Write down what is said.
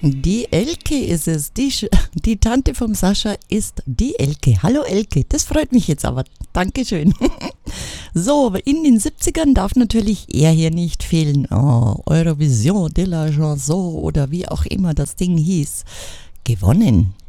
Die Elke ist es. Die Tante vom Sascha ist die Elke. Hallo Elke, das freut mich jetzt aber. Dankeschön. So, in den 70ern darf natürlich er hier nicht fehlen. Oh, Eurovision de la Chanson oder wie auch immer das Ding hieß. Gewonnen